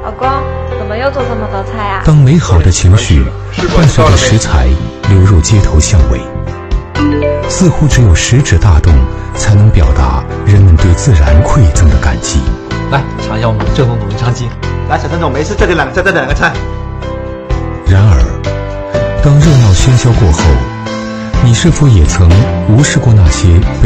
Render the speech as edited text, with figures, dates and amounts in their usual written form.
老公，怎么又做这么多菜啊？ 当美好的情绪伴随着食材流入街头巷尾，似乎只有食指大动，才能表达人们对自然馈赠的感激。 来尝一下我们正宗的文昌鸡。 来，小陈总，没事，这里两个菜。 然而，当热闹喧嚣过后，你是否也曾无视过那些被